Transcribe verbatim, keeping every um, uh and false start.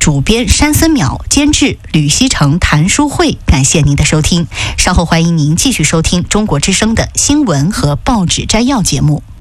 主编山森淼，监制吕西成、谭书慧。感谢您的收听，稍后欢迎您继续收听中国之声的新闻和报纸摘要节目。